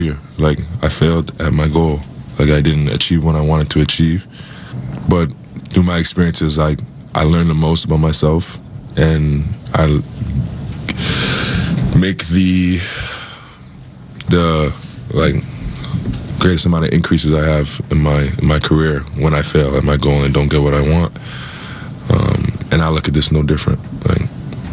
Like, I failed at my goal. Like, I didn't achieve what I wanted to achieve. But through my experiences, I learned the most about myself, and I make the greatest amount of increases I have in my career when I fail at my goal and don't get what I want. And I look at this no different. Like,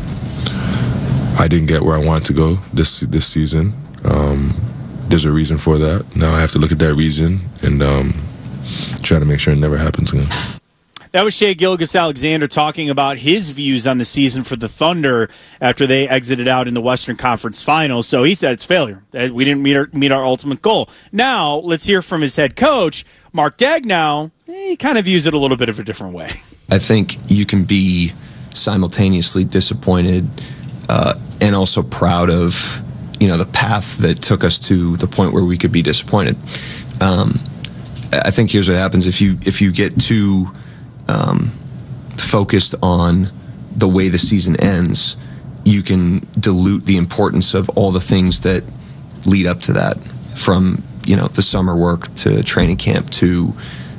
I didn't get where I wanted to go this season. There's a reason for that. Now I have to look at that reason and try to make sure it never happens again. That was Shai Gilgeous-Alexander talking about his views on the season for the Thunder after they exited out in the Western Conference Finals. So he said it's failure. We didn't meet our ultimate goal. Now, let's hear from his head coach, Mark Daigneault. He kind of views it a little bit of a different way. I think you can be simultaneously disappointed and also proud of the path that took us to the point where we could be disappointed. I think here's what happens if you get too focused on the way the season ends, you can dilute the importance of all the things that lead up to that, from the summer work to training camp to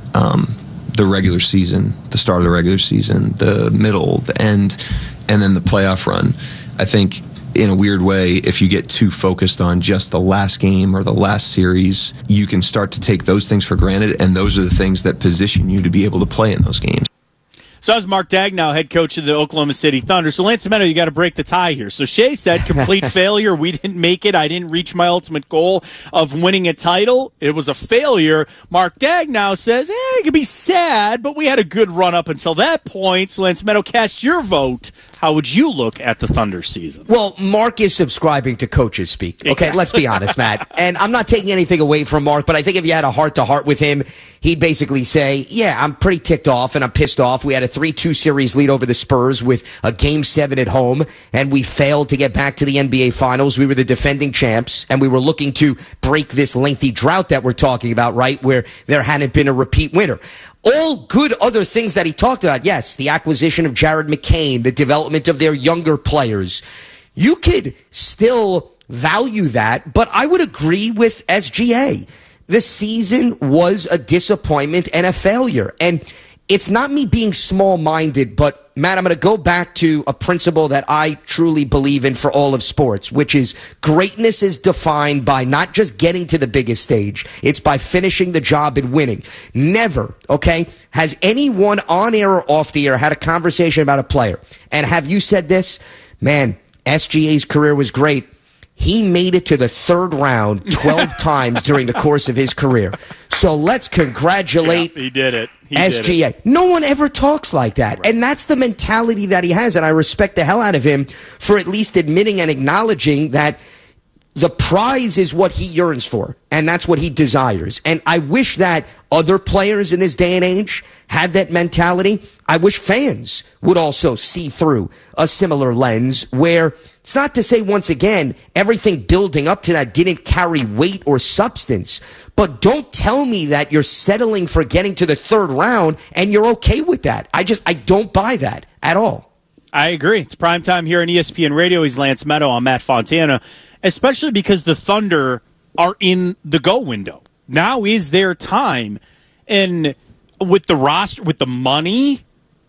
the regular season, the start of the regular season, the middle, the end, and then the playoff run. I think in a weird way, if you get too focused on just the last game or the last series, you can start to take those things for granted, and those are the things that position you to be able to play in those games. So that was Mark Daigneault, head coach of the Oklahoma City Thunder. So, Lance Meadow, you got to break the tie here. So Shai said, complete failure. We didn't make it. I didn't reach my ultimate goal of winning a title. It was a failure. Mark Daigneault says, you could be sad, but we had a good run up until that point. So, Lance Meadow, cast your vote. How would you look at the Thunder season? Well, Mark is subscribing to coaches speak. Okay, Exactly. Let's be honest, Matt. And I'm not taking anything away from Mark, but I think if you had a heart-to-heart with him, he'd basically say, yeah, I'm pretty ticked off and I'm pissed off. We had a 3-2 series lead over the Spurs with a Game 7 at home, and we failed to get back to the NBA Finals. We were the defending champs, and we were looking to break this lengthy drought that we're talking about, right, where there hadn't been a repeat winner. All good other things that he talked about. Yes, the acquisition of Jared McCain, the development of their younger players. You could still value that, but I would agree with SGA. The season was a disappointment and a failure. And it's not me being small-minded, but, Matt, I'm going to go back to a principle that I truly believe in for all of sports, which is greatness is defined by not just getting to the biggest stage. It's by finishing the job and winning. Never, okay, has anyone on air or off the air had a conversation about a player. And have you said this? Man, SGA's career was great. He made it to the third round 12 times during the course of his career. So let's congratulate he did it. SGA. No one ever talks like that. Right. And that's the mentality that he has. And I respect the hell out of him for at least admitting and acknowledging that the prize is what he yearns for. And that's what he desires. And I wish that other players in this day and age had that mentality. I wish fans would also see through a similar lens where it's not to say, once again, everything building up to that didn't carry weight or substance. But don't tell me that you're settling for getting to the third round and you're okay with that. I don't buy that at all. I agree. It's primetime here on ESPN Radio. He's Lance Meadow. I'm Matt Fontana, especially because the Thunder are in the go window. Now is their time. And with the roster, with the money,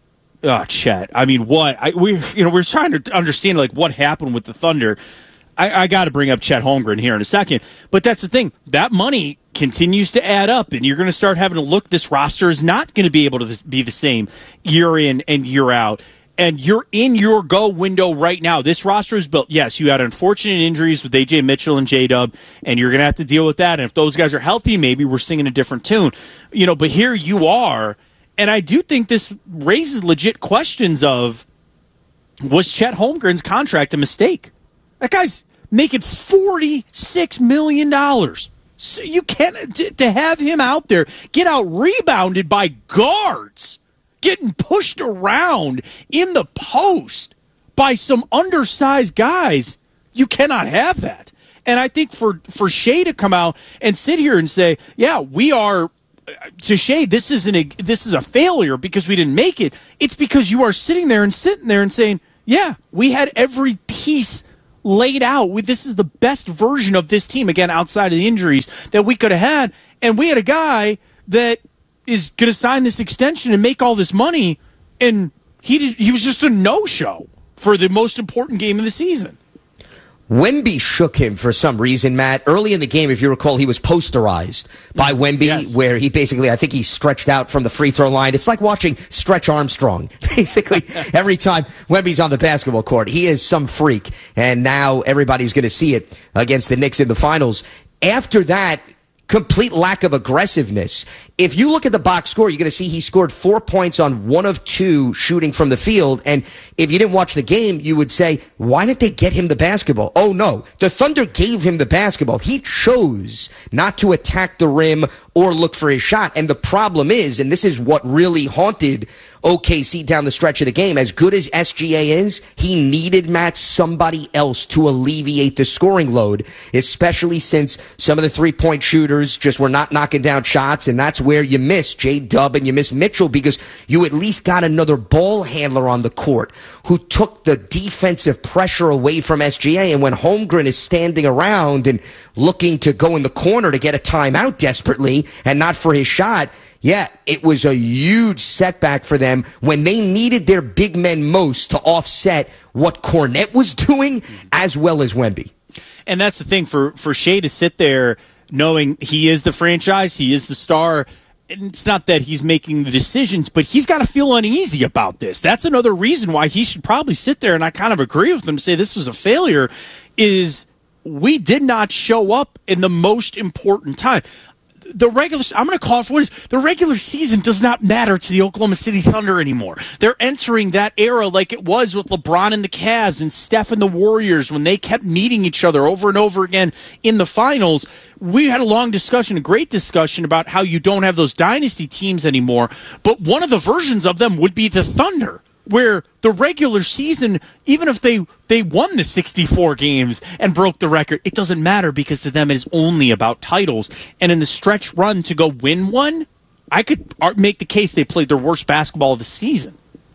Chet. I mean, we're trying to understand like what happened with the Thunder. I got to bring up Chet Holmgren here in a second, but that's the thing. That money continues to add up, and you're going to start having to look. This roster is not going to be able to be the same year in and year out. And you're in your go window right now. This roster is built. Yes, you had unfortunate injuries with A.J. Mitchell and J-Dub, and you're going to have to deal with that. And if those guys are healthy, maybe we're singing a different tune. But here you are. And I do think this raises legit questions of, was Chet Holmgren's contract a mistake? That guy's making $46 million. So you can't, to have him out there, get out rebounded by guards, getting pushed around in the post by some undersized guys, you cannot have that. And I think for Shai to come out and sit here and say, yeah, we are, to Shai, this is a failure because we didn't make it. It's because you are sitting there and saying, yeah, we had every piece laid out. This is the best version of this team, again, outside of the injuries, that we could have had. And we had a guy that is going to sign this extension and make all this money, and he was just a no-show for the most important game of the season. Wemby shook him for some reason, Matt. Early in the game, if you recall, he was posterized by Wemby, where he basically, I think he stretched out from the free throw line. It's like watching Stretch Armstrong. Basically, every time Wemby's on the basketball court, he is some freak. And now everybody's going to see it against the Knicks in the finals. After that, complete lack of aggressiveness. If you look at the box score, you're going to see he scored 4 points on 1 of 2 shooting from the field. And if you didn't watch the game, you would say, why didn't they get him the basketball? Oh, no. The Thunder gave him the basketball. He chose not to attack the rim or look for his shot. And the problem is, and this is what really haunted OKC down the stretch of the game, as good as SGA is, he needed, Matt, somebody else to alleviate the scoring load, especially since some of the three-point shooters just were not knocking down shots, and that's where you miss J-Dub and you miss Mitchell, because you at least got another ball handler on the court who took the defensive pressure away from SGA. And when Holmgren is standing around and looking to go in the corner to get a timeout desperately and not for his shot, yeah, it was a huge setback for them when they needed their big men most to offset what Kornet was doing as well as Wemby. And that's the thing, for Shea to sit there knowing he is the franchise, he is the star. And it's not that he's making the decisions, but he's got to feel uneasy about this. That's another reason why he should probably sit there, and I kind of agree with him to say this was a failure, is we did not show up in the most important time. I'm going to call it for what it is. The regular season does not matter to the Oklahoma City Thunder anymore. They're entering that era like it was with LeBron and the Cavs and Steph and the Warriors when they kept meeting each other over and over again in the finals. We had a long discussion, a great discussion about how you don't have those dynasty teams anymore, but one of the versions of them would be the Thunder, where the regular season, even if they won the 64 games and broke the record, it doesn't matter because to them it is only about titles. And in the stretch run to go win one, I could make the case they played their worst basketball of the season.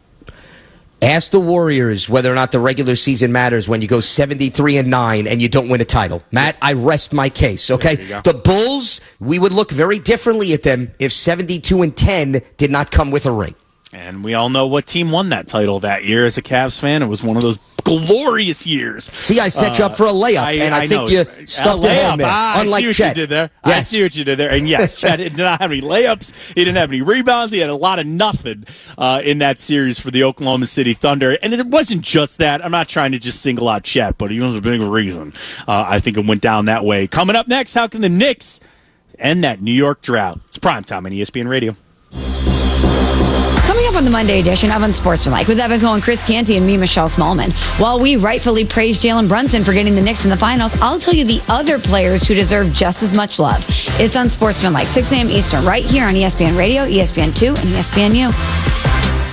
Ask the Warriors whether or not the regular season matters when you go 73-9 and you don't win a title. Matt, I rest my case, okay? The Bulls, we would look very differently at them if 72-10 did not come with a ring. And we all know what team won that title that year as a Cavs fan. It was one of those glorious years. See, I set you up for a layup, I think you stuffed it home there. Unlike Chet. I see what you did there. Yes. I see what you did there. And yes, Chet did not have any layups. He didn't have any rebounds. He had a lot of nothing in that series for the Oklahoma City Thunder. And it wasn't just that. I'm not trying to just single out Chet, but he was a big reason. I think it went down that way. Coming up next, how can the Knicks end that New York drought? It's primetime on ESPN Radio. Coming up on the Monday edition of Unsportsmanlike with Evan Cohen, Chris Canty, and me, Michelle Smallman. While we rightfully praise Jalen Brunson for getting the Knicks in the finals, I'll tell you the other players who deserve just as much love. It's Unsportsmanlike, 6 a.m. Eastern, right here on ESPN Radio, ESPN2, and ESPNU.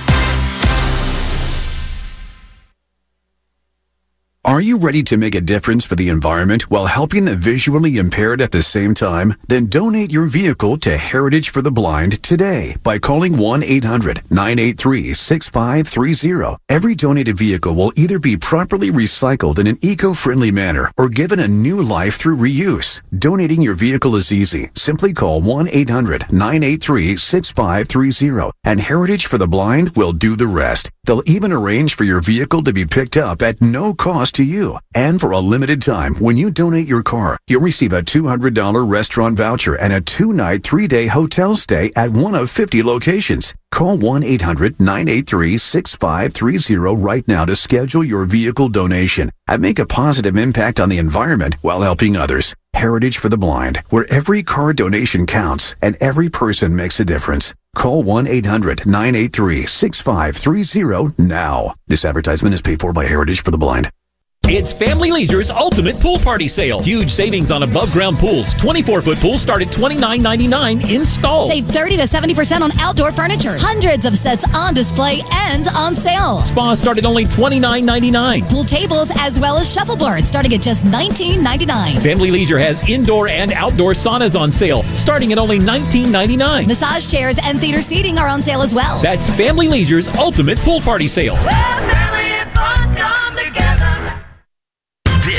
Are you ready to make a difference for the environment while helping the visually impaired at the same time? Then donate your vehicle to Heritage for the Blind today by calling 1-800-983-6530. Every donated vehicle will either be properly recycled in an eco-friendly manner or given a new life through reuse. Donating your vehicle is easy. Simply call 1-800-983-6530 and Heritage for the Blind will do the rest. They'll even arrange for your vehicle to be picked up at no cost to you. And for a limited time, when you donate your car, you'll receive a $200 restaurant voucher and a 2-night, 3-day hotel stay at one of 50 locations. Call 1-800-983-6530 right now to schedule your vehicle donation and make a positive impact on the environment while helping others. Heritage for the Blind, where every car donation counts and every person makes a difference. Call 1-800-983-6530 now. This advertisement is paid for by Heritage for the Blind. It's Family Leisure's Ultimate Pool Party Sale. Huge savings on above-ground pools. 24-foot pools start at $29.99 installed. Save 30 to 70% on outdoor furniture. Hundreds of sets on display and on sale. Spas start at only $29.99. Pool tables as well as shuffleboards starting at just $19.99. Family Leisure has indoor and outdoor saunas on sale starting at only $19.99. Massage chairs and theater seating are on sale as well. That's Family Leisure's Ultimate Pool Party Sale. Where family and fun come together.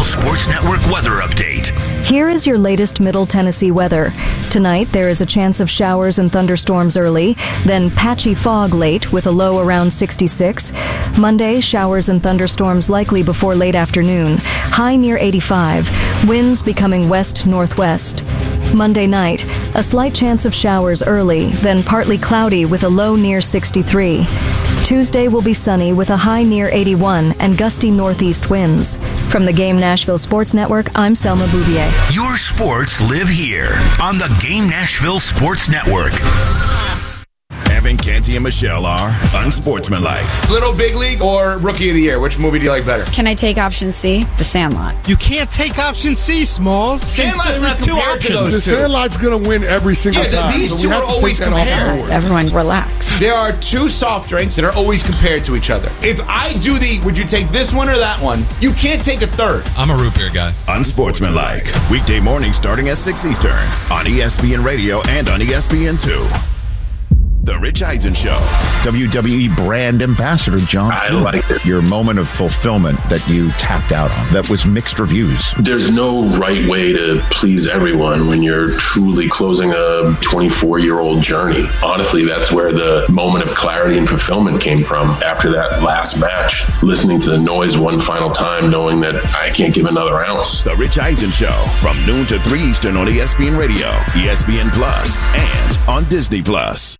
Sports Network weather update. Here is your latest Middle Tennessee weather. Tonight, there is a chance of showers and thunderstorms early, then patchy fog late with a low around 66. Monday, showers and thunderstorms likely before late afternoon, high near 85. Winds becoming west-northwest. Monday night, a slight chance of showers early, then partly cloudy with a low near 63. Tuesday will be sunny with a high near 81 and gusty northeast winds. From the Game Nashville Sports Network, I'm Selma Bouvier. Your sports live here on the Game Nashville Sports Network. Evan, Canty, and Michelle are unsportsmanlike. Little Big League or Rookie of the Year? Which movie do you like better? Can I take option C? The Sandlot. You can't take option C, Smalls. Sandlot's not two options. The Sandlot's going to win every single time. These two are always compared. Everyone relax. There are two soft drinks that are always compared to each other. If I do would you take this one or that one? You can't take a third. I'm a root beer guy. Unsportsmanlike. Weekday morning starting at 6 Eastern on ESPN Radio and on ESPN2. The Rich Eisen Show. WWE brand ambassador John Cena. I like it. Your moment of fulfillment that you tapped out on. That was mixed reviews. There's no right way to please everyone when you're truly closing a 24-year-old journey. Honestly, that's where the moment of clarity and fulfillment came from. After that last match, listening to the noise one final time, knowing that I can't give another ounce. The Rich Eisen Show from noon to 3 Eastern on ESPN Radio, ESPN Plus, and on Disney Plus.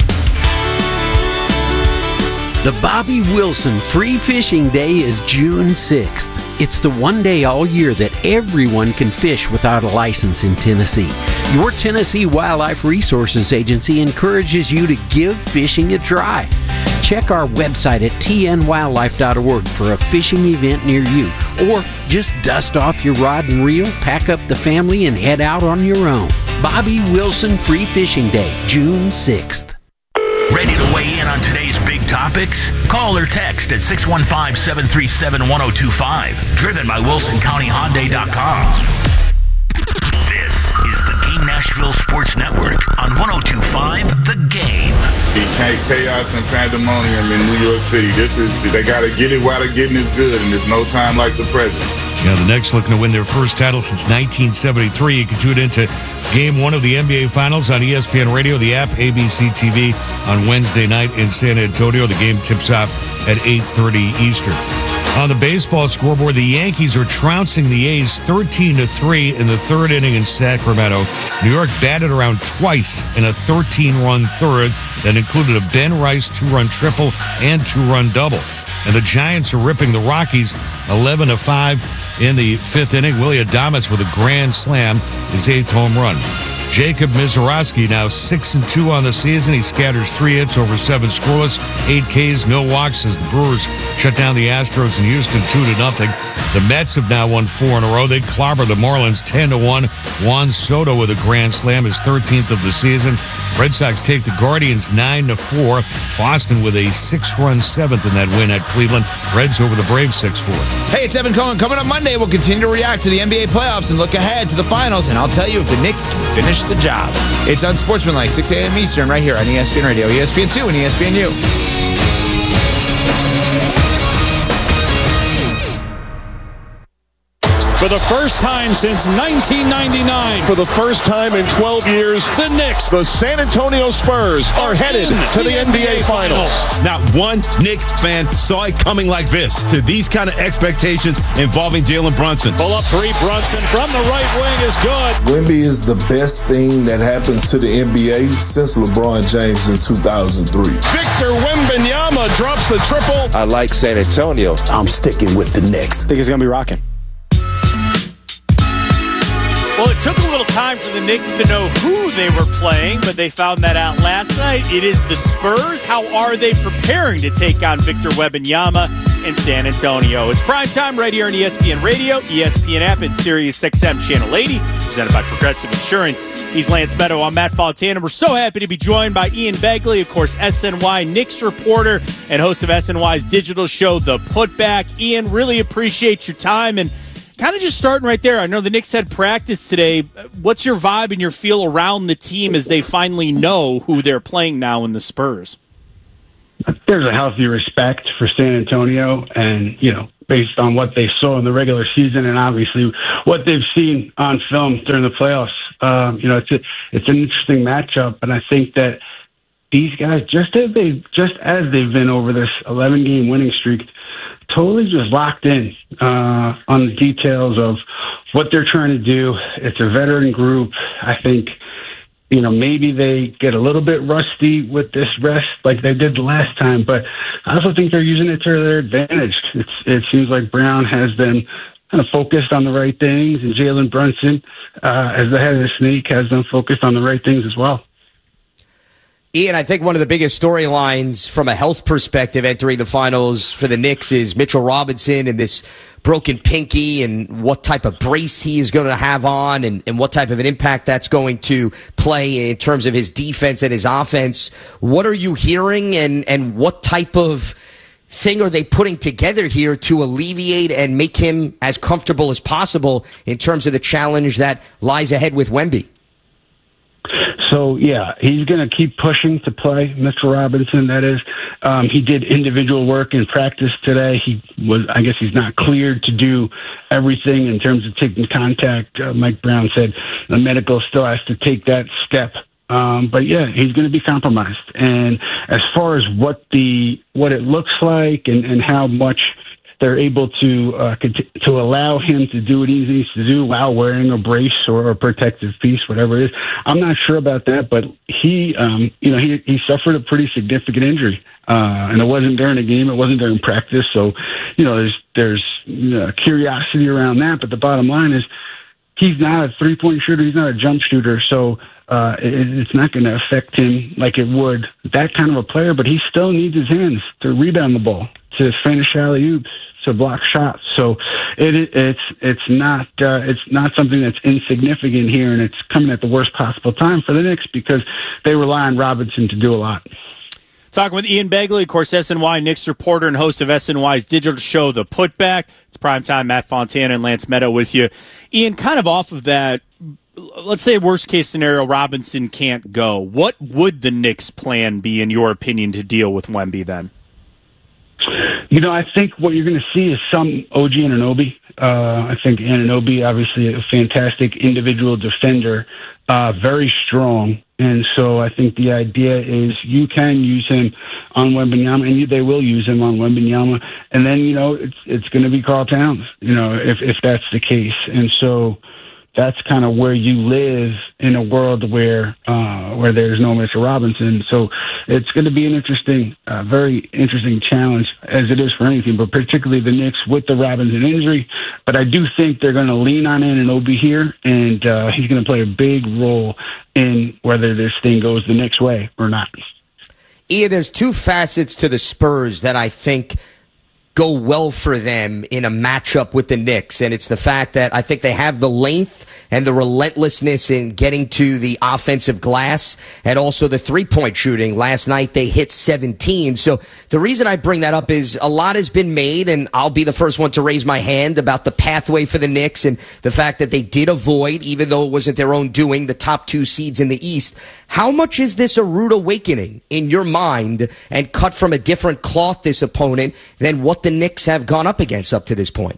The Bobby Wilson Free Fishing Day is June 6th. It's the one day all year that everyone can fish without a license in Tennessee. Your Tennessee Wildlife Resources Agency encourages you to give fishing a try. Check our website at tnwildlife.org for a fishing event near you. Or just dust off your rod and reel, pack up the family, and head out on your own. Bobby Wilson Free Fishing Day, June 6th. Ready to weigh in on today's big topics? Call or text at 615-737-1025. Driven by WilsonCountyHyundai.com. This is the Game Nashville Sports Network on 102.5 The Game. Chaos and pandemonium in New York City. They got to get it while the getting is good, and there's no time like the present. Yeah, the Knicks looking to win their first title since 1973. You can tune into Game 1 of the NBA Finals on ESPN Radio, the app, ABC TV on Wednesday night in San Antonio. The game tips off at 8:30 Eastern. On the baseball scoreboard, the Yankees are trouncing the A's 13-3 in the third inning in Sacramento. New York batted around twice in a 13-run third that included a Ben Rice 2-run triple and 2-run double. And the Giants are ripping the Rockies 11-5 in the fifth inning. Willie Adames with a grand slam, his 8th home run. Jacob Mizorowski now 6-2 on the season. He scatters 3 hits over 7 scoreless, 8 Ks, no walks as the Brewers shut down the Astros in Houston 2-0. The Mets have now won 4 in a row. They clobber the Marlins 10-1. Juan Soto with a grand slam, his 13th of the season. Red Sox take the Guardians 9-4. Boston with a 6-run 7th in that win at Cleveland. Reds over the Braves 6-4. Hey, it's Evan Cohen. Coming up Monday, we'll continue to react to the NBA playoffs and look ahead to the finals, and I'll tell you if the Knicks can finish the job. It's Unsportsmanlike, 6 a.m. Eastern, right here on ESPN Radio, ESPN2, and ESPNU. For the first time since 1999. For the first time in 12 years, the Knicks, the San Antonio Spurs, are headed to the NBA Finals. Not one Knicks fan saw it coming like this. To these kind of expectations involving Jalen Brunson. Pull up 3, Brunson from the right wing is good. Wemby is the best thing that happened to the NBA since LeBron James in 2003. Victor Wembanyama drops the triple. I like San Antonio. I'm sticking with the Knicks. I think it's going to be rocking. Well, it took a little time for the Knicks to know who they were playing, but they found that out last night. It is the Spurs. How are they preparing to take on Victor Wembanyama in San Antonio? It's primetime right here on ESPN Radio, ESPN app, and Sirius XM Channel 80, presented by Progressive Insurance. He's Lance Meadow. I'm Matt Fontana. We're so happy to be joined by Ian Begley, of course, SNY Knicks reporter and host of SNY's digital show, The Putback. Ian, really appreciate your time, and kind of just starting right there. I know the Knicks had practice today. What's your vibe and your feel around the team as they finally know who they're playing now in the Spurs? There's a healthy respect for San Antonio, and, based on what they saw in the regular season and obviously what they've seen on film during the playoffs. It's an interesting matchup, and I think that these guys, just as they've been over this 11-game winning streak, totally just locked in on the details of what they're trying to do. It's a veteran group. I think, maybe they get a little bit rusty with this rest like they did the last time, but I also think they're using it to their advantage. It seems like Brown has them kind of focused on the right things, and Jalen Brunson, as the head of the snake, has them focused on the right things as well. Ian, I think one of the biggest storylines from a health perspective entering the finals for the Knicks is Mitchell Robinson and this broken pinky and what type of brace he is going to have on and what type of an impact that's going to play in terms of his defense and his offense. What are you hearing and what type of thing are they putting together here to alleviate and make him as comfortable as possible in terms of the challenge that lies ahead with Wemby? So, yeah, he's going to keep pushing to play, Mitchell Robinson, that is. He did individual work in practice today. I guess he's not cleared to do everything in terms of taking contact. Mike Brown said the medical still has to take that step. But, yeah, he's going to be compromised. And as far as what it looks like and how much they're able to allow him to do what he needs to do while wearing a brace or a protective piece, whatever it is. I'm not sure about that, but he suffered a pretty significant injury, and it wasn't during a game, it wasn't during practice. So, there's curiosity around that. But the bottom line is, he's not a 3-point shooter, he's not a jump shooter, so it's not going to affect him like it would that kind of a player. But he still needs his hands to rebound the ball, to finish alley-oops, to block shots. So it's not something that's insignificant here, and it's coming at the worst possible time for the Knicks because they rely on Robinson to do a lot. Talking with Ian Begley, of course, SNY Knicks reporter and host of SNY's digital show, The Putback. It's primetime. Matt Fontana and Lance Meadow with you. Ian, kind of off of that, let's say worst case scenario, Robinson can't go. What would the Knicks' plan be, in your opinion, to deal with Wemby then? I think what you're going to see is some OG Anunoby. I think Anunoby, obviously a fantastic individual defender, very strong. And so I think the idea is you can use him on Wembanyama, and they will use him on Wembanyama. And then, it's going to be Karl Towns, if that's the case. And so that's kind of where you live in a world where there's no Mr. Robinson. So it's going to be an interesting, very interesting challenge, as it is for anything, but particularly the Knicks with the Robinson injury. But I do think they're going to lean on Anunoby here, and he's going to play a big role in whether this thing goes the Knicks' way or not. Ian, there's two facets to the Spurs that I think go well for them in a matchup with the Knicks, and it's the fact that I think they have the length and the relentlessness in getting to the offensive glass and also the three-point shooting. Last night they hit 17. So the reason I bring that up is a lot has been made, and I'll be the first one to raise my hand about the pathway for the Knicks and the fact that they did avoid, even though it wasn't their own doing, the top two seeds in the East. How much is this a rude awakening in your mind and cut from a different cloth, this opponent, than what the Knicks have gone up against up to this point?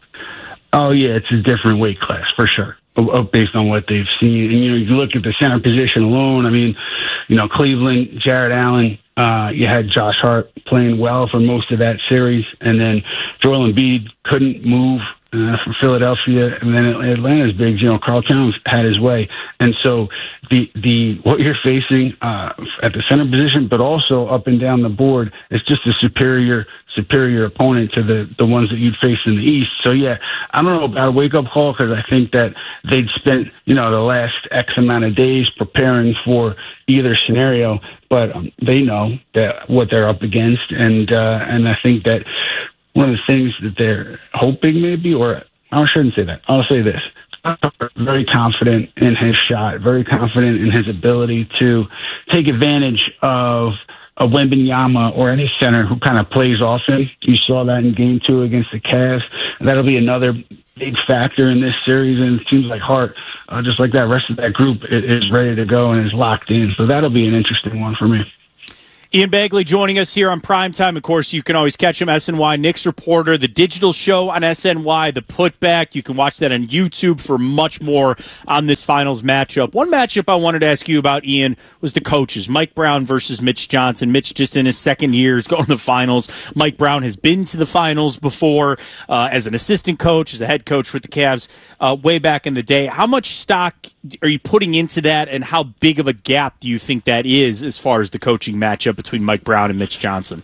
Oh, yeah, it's a different weight class for sure, based on what they've seen. And, you look at the center position alone. I mean, Cleveland, Jared Allen, you had Josh Hart playing well for most of that series, and then Joel Embiid couldn't move from Philadelphia, and then Atlanta's bigs, Karl Towns had his way. And so the what you're facing at the center position, but also up and down the board, is just a superior opponent to the ones that you'd face in the East. So, yeah, I don't know about a wake-up call, because I think that they'd spent, the last X amount of days preparing for either scenario, but they know that what they're up against, and I think that one of the things that they're hoping maybe, or I shouldn't say that, I'll say this. Very confident in his shot, very confident in his ability to take advantage of a Wembanyama or any center who kind of plays off him. You saw that in Game 2 against the Cavs. That'll be another big factor in this series, and it seems like Hart, just like that rest of that group, is ready to go and is locked in. So that'll be an interesting one for me. Ian Begley joining us here on Primetime. Of course, you can always catch him, SNY Knicks reporter, the digital show on SNY, The Putback. You can watch that on YouTube for much more on this finals matchup. One matchup I wanted to ask you about, Ian, was the coaches. Mike Brown versus Mitch Johnson. Mitch just in his second year is going to the finals. Mike Brown has been to the finals before as an assistant coach, as a head coach with the Cavs way back in the day. How much stock are you putting into that, and how big of a gap do you think that is as far as the coaching matchup between Mike Brown and Mitch Johnson?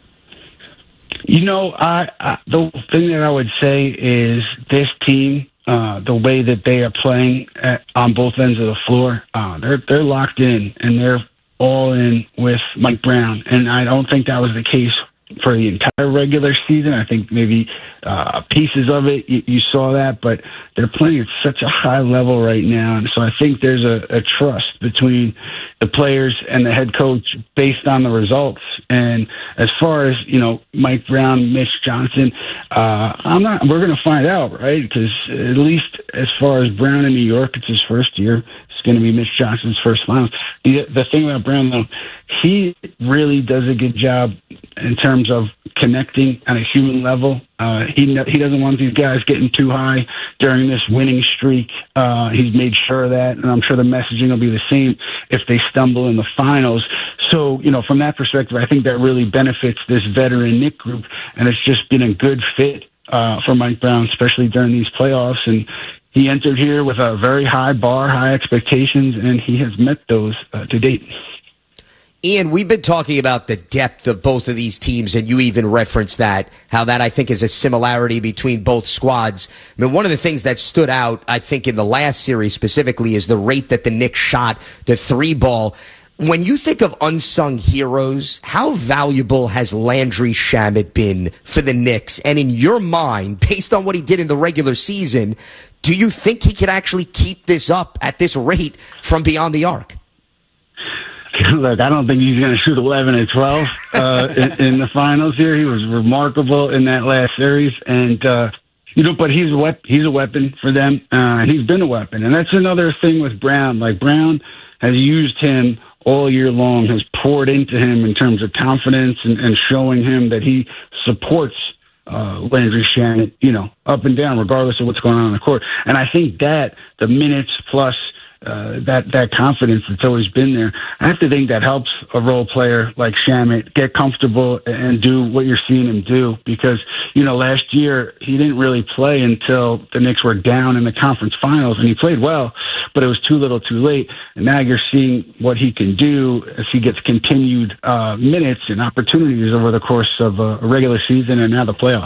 You know, the thing that I would say is this team, the way that they are playing on both ends of the floor, they're locked in and they're all in with Mike Brown. And I don't think that was the case for the entire regular season. I think maybe pieces of it, you saw that, but they're playing at such a high level right now. And so I think there's a trust between the players and the head coach based on the results. And as far as, Mike Brown, Mitch Johnson, we're going to find out, right? Because at least as far as Brown in New York, it's his first year. It's going to be Mitch Johnson's first finals. The thing about Brown, though, he really does a good job in terms of connecting on a human level. He doesn't want these guys getting too high during this winning streak. He's made sure of that, and I'm sure the messaging will be the same if they stumble in the finals. So, from that perspective, I think that really benefits this veteran Knick group, and it's just been a good fit for Mike Brown, especially during these playoffs. And he entered here with a very high bar, high expectations, and he has met those to date. Ian, we've been talking about the depth of both of these teams, and you even referenced that, how that I think is a similarity between both squads. I mean, one of the things that stood out, I think, in the last series specifically is the rate that the Knicks shot the three ball. When you think of unsung heroes, how valuable has Landry Shamet been for the Knicks? And in your mind, based on what he did in the regular season, do you think he could actually keep this up at this rate from beyond the arc? Look, I don't think he's going to shoot 11 and 12 in the finals here. He was remarkable in that last series, and but he's a weapon for them, and he's been a weapon. And that's another thing with Brown. Like, Brown has used him all year long, has poured into him in terms of confidence and showing him that he supports Landry Shamet, up and down, regardless of what's going on the court. And I think that the minutes plus that confidence that's always been there, I have to think that helps a role player like Shamet get comfortable and do what you're seeing him do. Because, last year he didn't really play until the Knicks were down in the conference finals, and he played well, but it was too little too late. And now you're seeing what he can do as he gets continued minutes and opportunities over the course of a regular season and now the playoffs.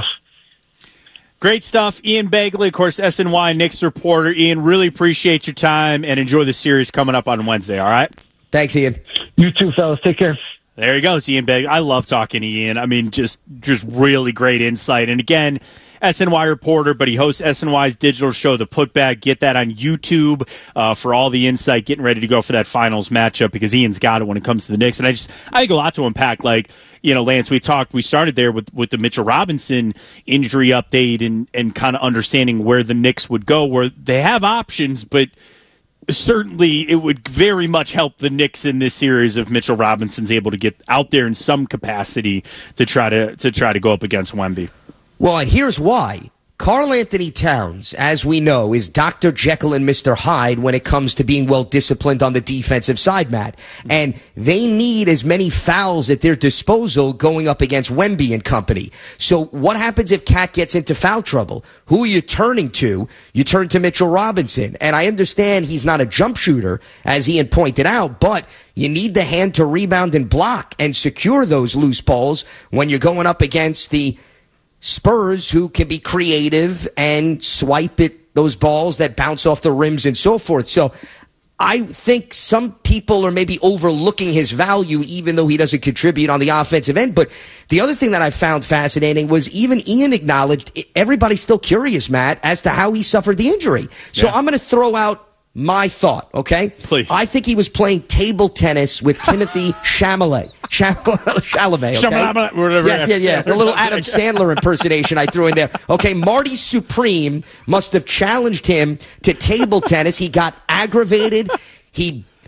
Great stuff. Ian Begley, of course, SNY Knicks reporter. Ian, really appreciate your time and enjoy the series coming up on Wednesday, all right? Thanks, Ian. You too, fellas. Take care. There he goes, Ian Begley. I love talking to Ian. I mean, just really great insight. And again, SNY reporter, but he hosts SNY's digital show, The Putback. Get that on YouTube for all the insight, getting ready to go for that finals matchup, because Ian's got it when it comes to the Knicks. And I think a lot to unpack. Like, Lance, we started there with the Mitchell Robinson injury update and kind of understanding where the Knicks would go, where they have options, but certainly it would very much help the Knicks in this series if Mitchell Robinson's able to get out there in some capacity to try to go up against Wemby. Well, and here's why. Karl Anthony Towns, as we know, is Dr. Jekyll and Mr. Hyde when it comes to being well-disciplined on the defensive side, Matt. And they need as many fouls at their disposal going up against Wemby and company. So what happens if Cat gets into foul trouble? Who are you turning to? You turn to Mitchell Robinson. And I understand he's not a jump shooter, as Ian pointed out, but you need the hand to rebound and block and secure those loose balls when you're going up against the Spurs, who can be creative and swipe at those balls that bounce off the rims and so forth. So I think some people are maybe overlooking his value, even though he doesn't contribute on the offensive end. But the other thing that I found fascinating was even Ian acknowledged everybody's still curious, Matt, as to how he suffered the injury. So I'm going to throw out my thought, okay? Please. I think he was playing table tennis with Timothy Chalamet. Chalamet, okay? Whatever. Yeah. The little Adam Sandler impersonation I threw in there. Okay, Marty Supreme must have challenged him to table tennis. He got aggravated. He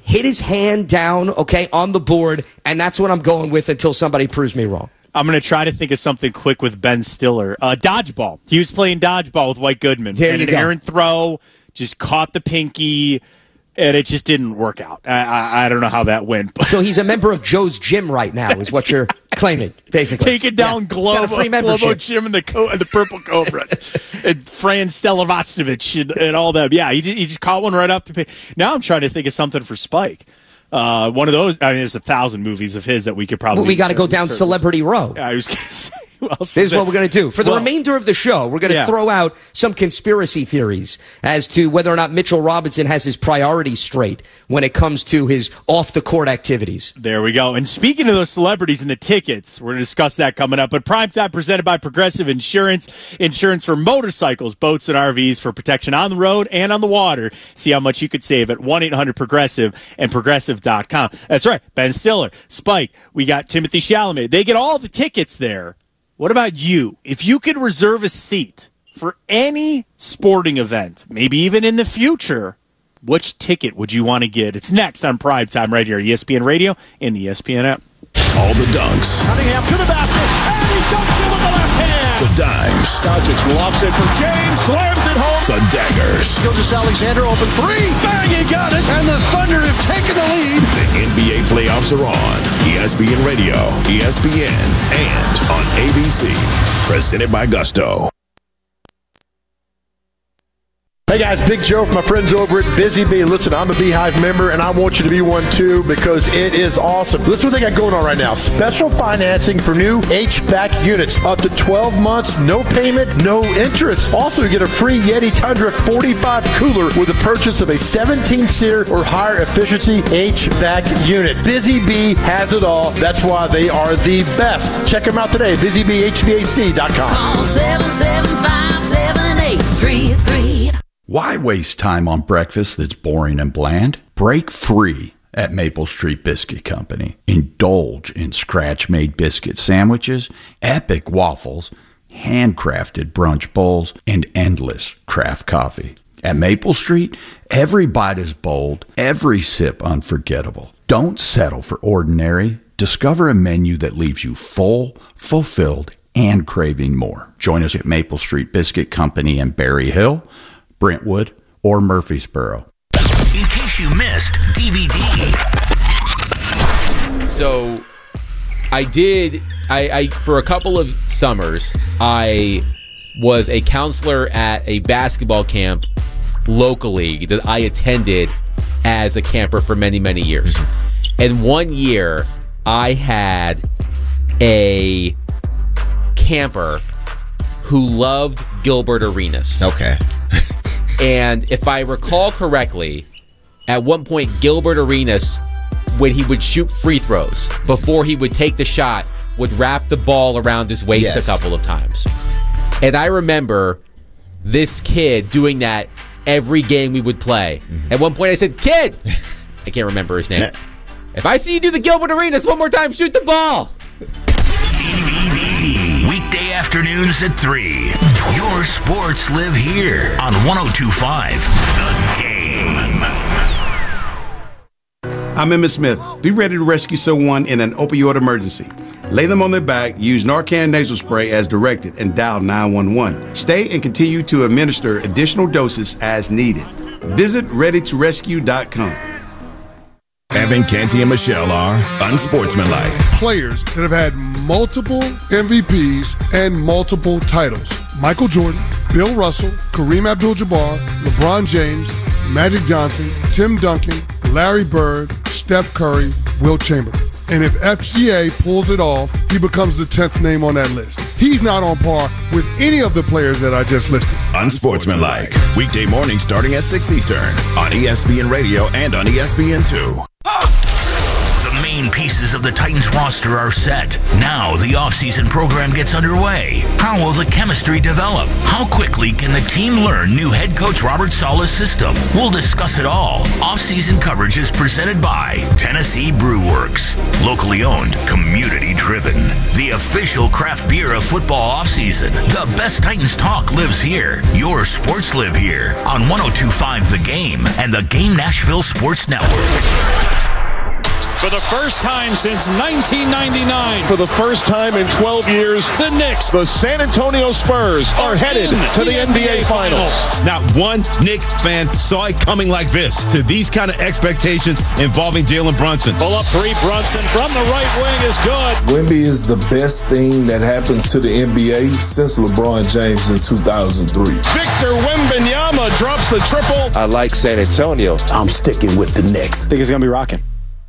hit his hand down, okay, on the board, and that's what I'm going with until somebody proves me wrong. I'm going to try to think of something quick with Ben Stiller. Dodgeball. He was playing dodgeball with White Goodman. There and you an go. errant throw, just caught the pinky, and it just didn't work out. I don't know how that went. But So he's a member of Joe's Gym right now, is what you're claiming, basically. Taking down He's got a free membership. Globo Jim and the Purple Cobras and Fran Stelovacevich and all that. Yeah, he just caught one right off the page. Now I'm trying to think of something for Spike. One of those. I mean, there's 1,000 movies of his that we could probably. Well, we got to go down Celebrity Row. I was going to say. This is what we're going to do. For the remainder of the show, we're going to throw out some conspiracy theories as to whether or not Mitchell Robinson has his priorities straight when it comes to his off-the-court activities. There we go. And speaking of those celebrities and the tickets, we're going to discuss that coming up. But Primetime presented by Progressive Insurance. Insurance for motorcycles, boats, and RVs for protection on the road and on the water. See how much you could save at 1-800-PROGRESSIVE and Progressive.com. That's right. Ben Stiller, Spike, we got Timothy Chalamet. They get all the tickets there. What about you? If you could reserve a seat for any sporting event, maybe even in the future, which ticket would you want to get? It's next on Primetime right here, ESPN Radio and the ESPN app. All the dunks. Cunningham to the basket, and he dunks it with the left hand. The dimes. Doncic lofts it for James, slams it home. The daggers. Gilgeous-Alexander open three, bang, he got it, and the Thunder have taken the lead. The NBA playoffs are on. ESPN Radio, ESPN, and on ABC. Presented by Gusto. Hey guys, Big Joe from my friends over at Busy Bee. Listen, I'm a Beehive member, and I want you to be one too because it is awesome. Listen what they got going on right now. Special financing for new HVAC units. Up to 12 months, no payment, no interest. Also, you get a free Yeti Tundra 45 cooler with the purchase of a 17-seater or higher efficiency HVAC unit. Busy Bee has it all. That's why they are the best. Check them out today, busybeehvac.com. Call 775-7833. Why waste time on breakfast that's boring and bland? Break free at Maple Street Biscuit Company. Indulge in scratch-made biscuit sandwiches, epic waffles, handcrafted brunch bowls, and endless craft coffee. At Maple Street, every bite is bold, every sip unforgettable. Don't settle for ordinary. Discover a menu that leaves you full, fulfilled, and craving more. Join us at Maple Street Biscuit Company in Berry Hill, Brentwood, or Murfreesboro. In case you missed DVD. So I for a couple of summers, I was a counselor at a basketball camp locally that I attended as a camper for many, many years. And one year I had a camper who loved Gilbert Arenas. Okay. And if I recall correctly, at one point, Gilbert Arenas, when he would shoot free throws, before he would take the shot, would wrap the ball around his waist a couple of times. And I remember this kid doing that every game we would play. Mm-hmm. At one point, I said, "Kid!" I can't remember his name. "If I see you do the Gilbert Arenas one more time, shoot the ball!" Weekday afternoons at 3. Your sports live here on 102.5 The Game. I'm Emmitt Smith. Be ready to rescue someone in an opioid emergency. Lay them on their back, use Narcan nasal spray as directed, and dial 911. Stay and continue to administer additional doses as needed. Visit ReadyToRescue.com. Evan, Canty, and Michelle are unsportsmanlike. Players that have had multiple MVPs and multiple titles. Michael Jordan, Bill Russell, Kareem Abdul-Jabbar, LeBron James, Magic Johnson, Tim Duncan, Larry Bird, Steph Curry, Wilt Chamberlain. And if FGA pulls it off, he becomes the 10th name on that list. He's not on par with any of the players that I just listed. Unsportsmanlike. Weekday morning starting at 6 Eastern on ESPN Radio and on ESPN2. The main main pieces of the Titans roster are set. Now the offseason program gets underway. How will the chemistry develop? How quickly can the team learn new head coach Robert Saleh's system? We'll discuss it all. Offseason coverage is presented by Tennessee Brew Works. Locally owned, community driven. The official craft beer of football offseason. The best Titans talk lives here. Your sports live here on 102.5 The Game and the Game Nashville Sports Network. For the first time since 1999. For the first time in 12 years, the Knicks, the San Antonio Spurs, are headed to the NBA Finals. Not one Knicks fan saw it coming like this. To these kind of expectations involving Jalen Brunson. Pull up three, Brunson from the right wing is good. Wemby is the best thing that happened to the NBA since LeBron James in 2003. Victor Wembanyama drops the triple. I like San Antonio. I'm sticking with the Knicks. I think it's going to be rocking.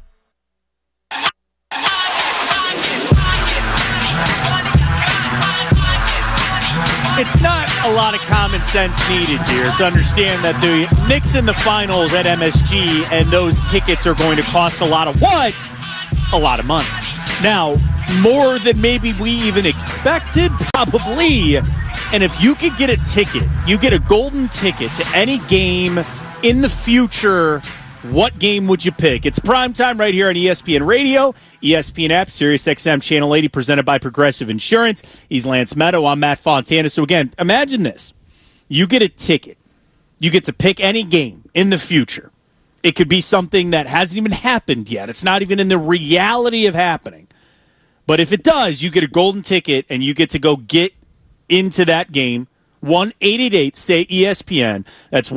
It's not a lot of common sense needed here to understand that the Knicks in the finals at MSG and those tickets are going to cost a lot of what? A lot of money. Now, more than maybe we even expected, probably. And if you could get a ticket, you get a golden ticket to any game in the future, what game would you pick? It's primetime right here on ESPN Radio, ESPN app, SiriusXM Channel 80, presented by Progressive Insurance. He's Lance Meadow. I'm Matt Fontana. So again, imagine this. You get a ticket. You get to pick any game in the future. It could be something that hasn't even happened yet. It's not even in the reality of happening. But if it does, you get a golden ticket and you get to go get into that game. 1-888-SAY-ESPN. That's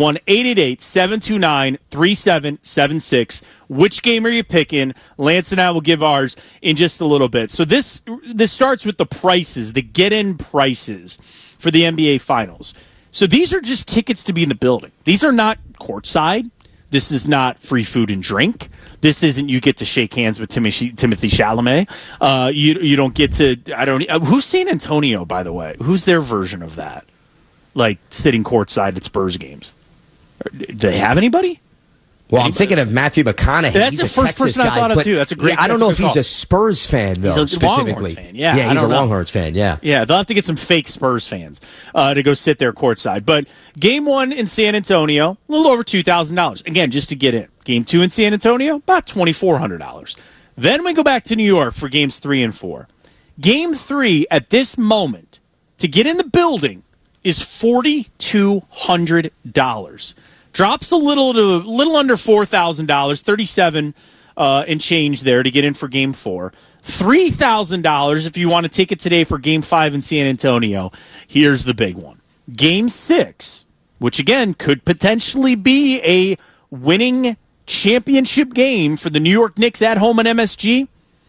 1-888-729-3776. Which game are you picking? Lance and I will give ours in just a little bit. So this starts with the prices, the get-in prices for the NBA Finals. So these are just tickets to be in the building. These are not courtside. This is not free food and drink. This isn't you get to shake hands with Timothy Chalamet. You don't get to, who's San Antonio, by the way? Who's their version of that? Like sitting courtside at Spurs games. Do they have anybody? Well, I'm thinking of Matthew McConaughey. That's he's the a first Texas person guy, I thought of, too. That's a great I don't know if he's call. a Spurs fan, though, he's a specifically. Longhorns fan. Yeah, he's a Longhorns fan, yeah. Yeah, they'll have to get some fake Spurs fans to go sit there courtside. But game one in San Antonio, a little over $2,000. Again, just to get in. Game two in San Antonio, about $2,400. Then we go back to New York for games 3 and 4. Game 3, at this moment, to get in the building, is $4,200. Drops a little under $4,000, $37 and change there to get in for Game 4. $3,000 if you want a ticket today for Game 5 in San Antonio. Here's the big one. Game 6, which again could potentially be a winning championship game for the New York Knicks at home at MSG,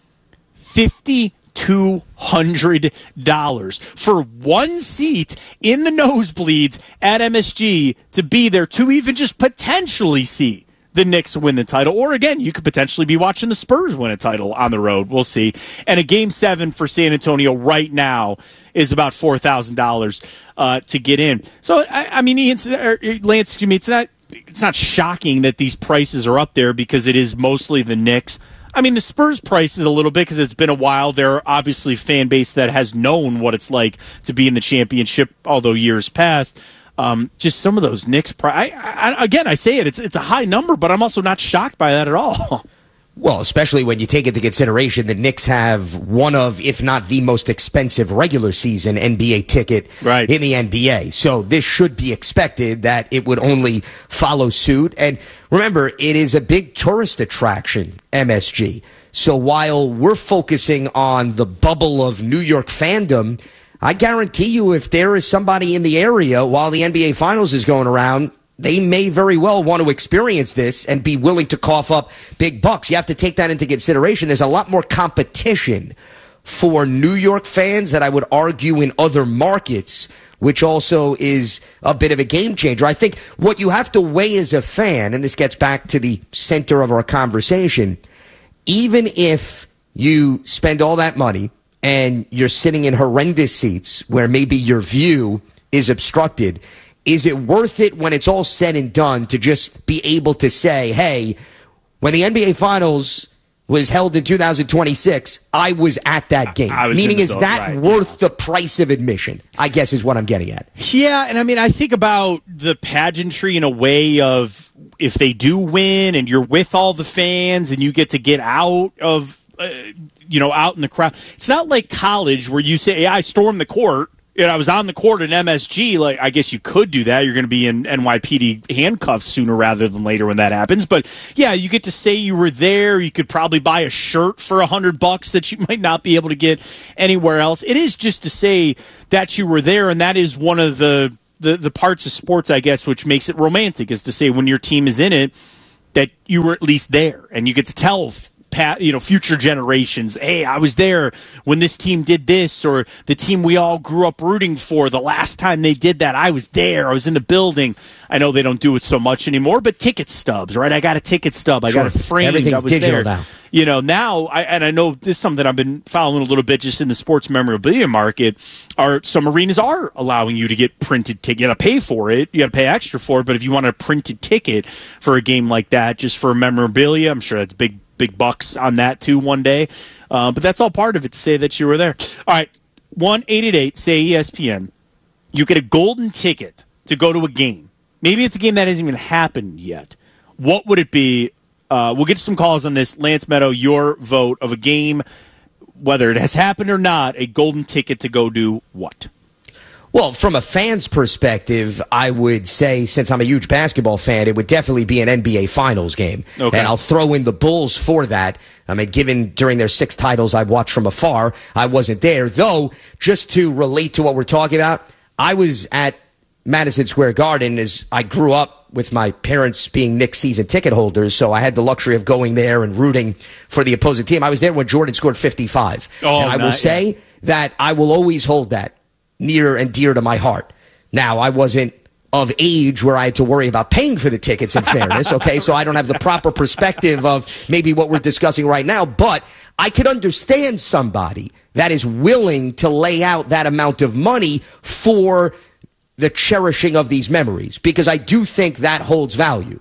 $5,200 for one seat in the nosebleeds at MSG to be there to even just potentially see the Knicks win the title. Or again, you could potentially be watching the Spurs win a title on the road. We'll see. And a Game 7 for San Antonio right now is about $4,000 to get in. So, I mean, Lance, to me, it's not shocking that these prices are up there because it is mostly the Knicks. I mean, the Spurs price is a little bit because it's been a while. They're obviously a fan base that has known what it's like to be in the championship, although years past. Just some of those Knicks again, I say it's a high number, but I'm also not shocked by that at all. Well, especially when you take into consideration the Knicks have one of, if not the most expensive regular season NBA ticket in the NBA. So this should be expected that it would only follow suit. And remember, it is a big tourist attraction, MSG. So while we're focusing on the bubble of New York fandom, I guarantee you if there is somebody in the area while the NBA Finals is going around, they may very well want to experience this and be willing to cough up big bucks. You have to take that into consideration. There's a lot more competition for New York fans that I would argue in other markets, which also is a bit of a game changer. I think what you have to weigh as a fan, and this gets back to the center of our conversation, even if you spend all that money and you're sitting in horrendous seats where maybe your view is obstructed, is it worth it when it's all said and done to just be able to say, hey, when the NBA Finals was held in 2026, I was at that game. Meaning, is that worth the price of admission? I guess is what I'm getting at. Yeah, and I mean, I think about the pageantry in a way of if they do win and you're with all the fans and you get to get out of, out in the crowd. It's not like college where you say, I stormed the court. And I was on the court in MSG. Like, I guess you could do that. You're going to be in NYPD handcuffs sooner rather than later when that happens. But yeah, you get to say you were there. You could probably buy a shirt for $100 that you might not be able to get anywhere else. It is just to say that you were there, and that is one of the parts of sports, I guess, which makes it romantic, is to say when your team is in it that you were at least there, and you get to tell future generations, hey, I was there when this team did this, or the team we all grew up rooting for, the last time they did that, I was there, I was in the building. I know they don't do it so much anymore, but ticket stubs, right? I got a ticket stub. I got it framed. Everything's digital now. Now, I know this is something I've been following a little bit just in the sports memorabilia market, some arenas are allowing you to get printed tickets. You got to pay for it. You got to pay extra for it, but if you want a printed ticket for a game like that, just for memorabilia, I'm sure that's big bucks on that too one day. But that's all part of it to say that you were there. All right, 1-888-SAY-ESPN. You get a golden ticket to go to a game. Maybe it's a game that hasn't even happened yet. What would it be? We'll get some calls on this. Lance Meadow, your vote of a game, whether it has happened or not, a golden ticket to go do what? Well, from a fan's perspective, I would say, since I'm a huge basketball fan, it would definitely be an NBA Finals game. Okay. And I'll throw in the Bulls for that. I mean, given during their 6 titles I've watched from afar, I wasn't there. Though, just to relate to what we're talking about, I was at Madison Square Garden as I grew up with my parents being Knicks season ticket holders, so I had the luxury of going there and rooting for the opposing team. I was there when Jordan scored 55. And I will say that I will always hold that near and dear to my heart. Now, I wasn't of age where I had to worry about paying for the tickets, in fairness, okay? So I don't have the proper perspective of maybe what we're discussing right now, but I could understand somebody that is willing to lay out that amount of money for the cherishing of these memories, because I do think that holds value.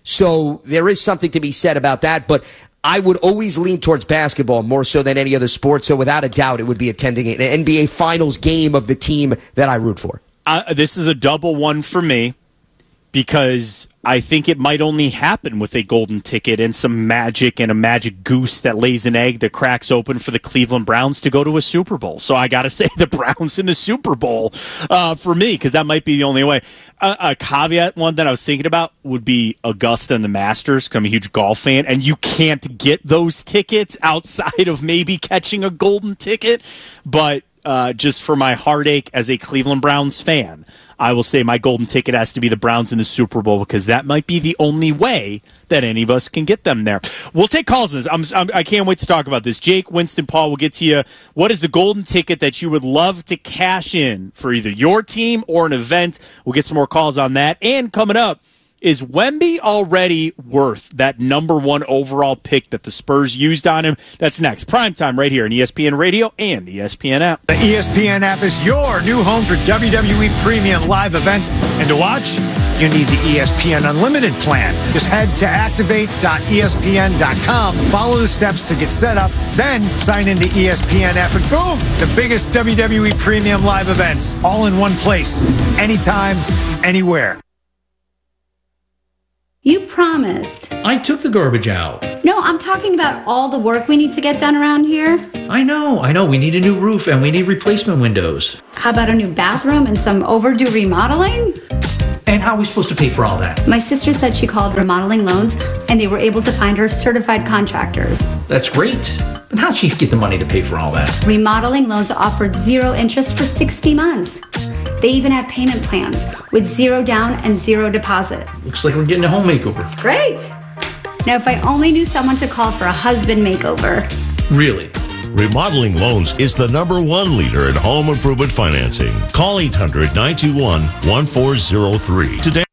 So there is something to be said about that, but I would always lean towards basketball more so than any other sport, so without a doubt it would be attending an NBA Finals game of the team that I root for. This is a double one for me, because I think it might only happen with a golden ticket and some magic and a magic goose that lays an egg that cracks open for the Cleveland Browns to go to a Super Bowl. So I got to say the Browns in the Super Bowl for me, because that might be the only way. A caveat one that I was thinking about would be Augusta and the Masters, because I'm a huge golf fan, and you can't get those tickets outside of maybe catching a golden ticket. But just for my heartache as a Cleveland Browns fan, I will say my golden ticket has to be the Browns in the Super Bowl, because that might be the only way that any of us can get them there. We'll take calls on this. I can't wait to talk about this. Jake, Winston, Paul, we'll get to you. What is the golden ticket that you would love to cash in for either your team or an event? We'll get some more calls on that. And coming up, is Wemby already worth that number 1 overall pick that the Spurs used on him? That's next. Primetime right here on ESPN Radio and the ESPN app. The ESPN app is your new home for WWE Premium live events. And to watch, you need the ESPN Unlimited plan. Just head to activate.espn.com, follow the steps to get set up, then sign into ESPN app, and boom, the biggest WWE Premium live events, all in one place, anytime, anywhere. You promised. I took the garbage out. No, I'm talking about all the work we need to get done around here. I know. We need a new roof and we need replacement windows. How about a new bathroom and some overdue remodeling? And how are we supposed to pay for all that? My sister said she called Remodeling Loans and they were able to find her certified contractors. That's great. But how'd she get the money to pay for all that? Remodeling Loans offered 0 interest for 60 months. They even have payment plans with 0 down and 0 deposit. Looks like we're getting a home makeover. Great. Now, if I only knew someone to call for a husband makeover. Really? Remodeling Loans is the #1 leader in home improvement financing. Call 800-921-1403 today.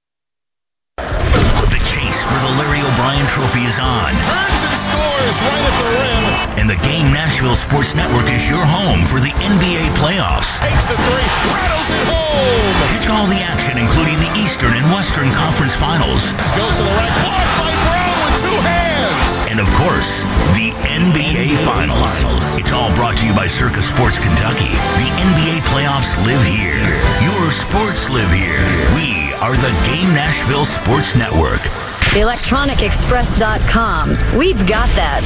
The chase for the Larry O'Brien Trophy is on. Turns and scores right at the rim. And the Game Nashville Sports Network is your home for the NBA playoffs. Takes the 3, rattles it home. Catch all the action, including the Eastern and Western Conference Finals. Goes to the right, blocked by Brown with 2 hands. And of course, course, the NBA Finals. It's all brought to you by Circa Sports Kentucky. The NBA playoffs live here. Your sports live here. We are the Game Nashville Sports Network. ElectronicExpress.com. We've got that.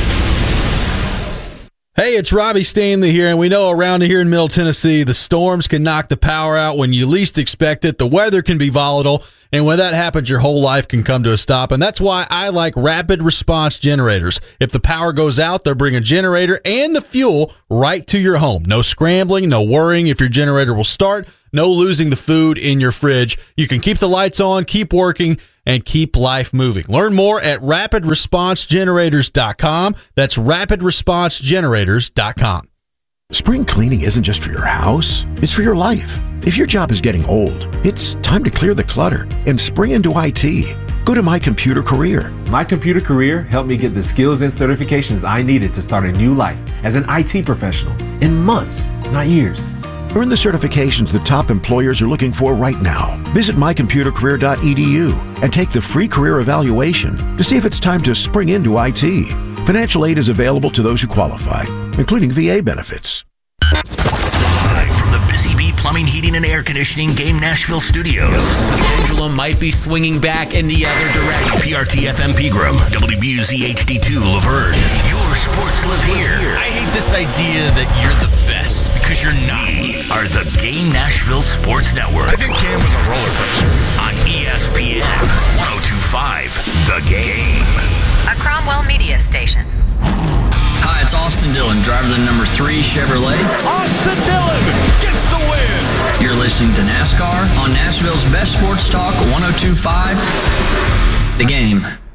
Hey, it's Robbie Stanley here, and we know around here in Middle Tennessee, the storms can knock the power out when you least expect it. The weather can be volatile, and when that happens, your whole life can come to a stop, and that's why I like rapid response generators. If the power goes out, they'll bring a generator and the fuel right to your home. No scrambling, no worrying if your generator will start, no losing the food in your fridge. You can keep the lights on, keep working, and keep life moving. Learn more at rapidresponsegenerators.com. That's rapidresponsegenerators.com. Spring cleaning isn't just for your house, it's for your life. If your job is getting old, it's time to clear the clutter and spring into IT. Go to My Computer Career. My Computer Career helped me get the skills and certifications I needed to start a new life as an IT professional in months, not years. Earn the certifications the top employers are looking for right now. Visit mycomputercareer.edu and take the free career evaluation to see if it's time to spring into IT. Financial aid is available to those who qualify, including VA benefits. Live from the Busy Bee Plumbing, Heating, and Air Conditioning Game Nashville Studios. Pendulum might be swinging back in the other direction. PRT FM Pegram, WBUZ HD2 Laverne. Your sports live here. I hate this idea that you're the best because you're not. We are the Game Nashville Sports Network. I think Cam was a roller coaster. On ESPN 102.5 The Game. A Cromwell Media Station. Hi, it's Austin Dillon, driver of the number 3 Chevrolet. Austin Dillon gets the win. You're listening to NASCAR on Nashville's best sports talk, 102.5 The Game.